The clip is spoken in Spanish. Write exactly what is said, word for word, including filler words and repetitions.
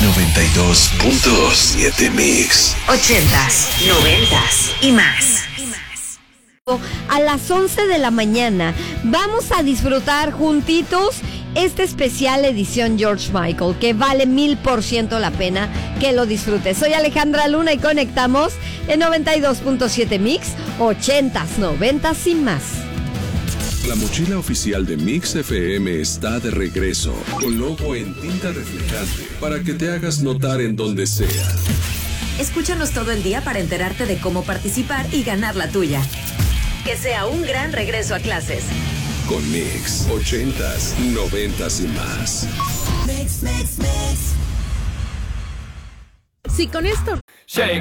noventa y dos punto siete Mix. Ochentas, noventas y más. A las once de la mañana vamos a disfrutar juntitos esta especial edición George Michael, que vale mil por ciento la pena que lo disfrutes. Soy Alejandra Luna y conectamos en noventa y dos punto siete Mix, ochentas, noventas y más. La mochila oficial de Mix F M está de regreso, con logo en tinta reflejante, para que te hagas notar en donde sea. Escúchanos todo el día para enterarte de cómo participar y ganar la tuya. Que sea un gran regreso a clases. Con Mix, ochentas, noventas y más. Mix, mix, mix. Si con esto... Shake,